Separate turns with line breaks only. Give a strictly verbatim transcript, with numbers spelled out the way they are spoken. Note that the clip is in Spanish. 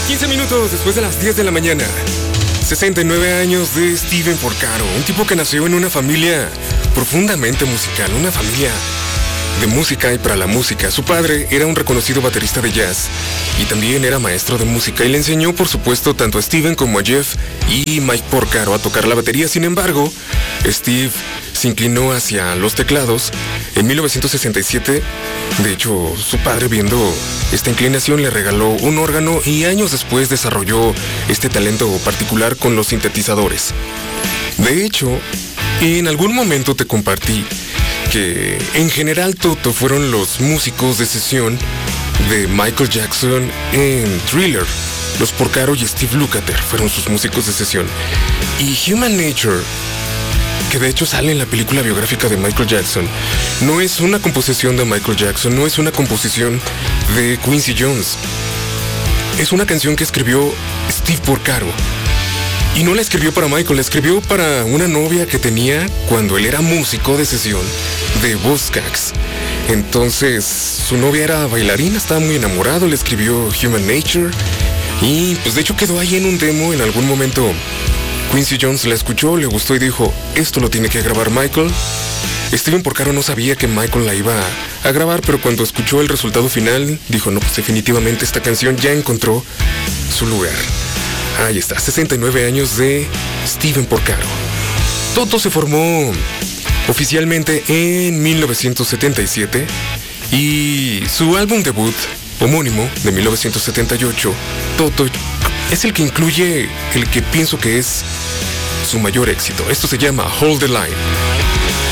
quince minutos después de las diez de la mañana. sesenta y nueve años de Steven Porcaro, un tipo que nació en una familia profundamente musical, una familia de música y para la música. Su padre era un reconocido baterista de jazz y también era maestro de música y le enseñó, por supuesto, tanto a Steven como a Jeff y Mike Porcaro a tocar la batería. Sin embargo, Steve se inclinó hacia los teclados en mil novecientos sesenta y siete. De hecho, su padre, viendo esta inclinación, le regaló un órgano y años después desarrolló este talento particular con los sintetizadores. De hecho, en algún momento te compartí que en general Toto fueron los músicos de sesión de Michael Jackson en Thriller. Los Porcaro y Steve Lukather fueron sus músicos de sesión. Y Human Nature, que de hecho sale en la película biográfica de Michael Jackson, no es una composición de Michael Jackson, no es una composición de Quincy Jones. Es una canción que escribió Steve Porcaro. Y no la escribió para Michael, la escribió para una novia que tenía cuando él era músico de sesión de Buzzcocks. Entonces, su novia era bailarina, estaba muy enamorado, le escribió Human Nature. Y pues de hecho quedó ahí en un demo. En algún momento Quincy Jones la escuchó, le gustó y dijo, esto lo tiene que grabar Michael. Steven Porcaro no sabía que Michael la iba a grabar, pero cuando escuchó el resultado final, dijo, no, pues definitivamente esta canción ya encontró su lugar. Ahí está, sesenta y nueve años de Steven Porcaro. Toto se formó oficialmente en mil novecientos setenta y siete y su álbum debut homónimo de mil novecientos setenta y ocho, Toto, es el que incluye el que pienso que es su mayor éxito. Esto se llama Hold the Line.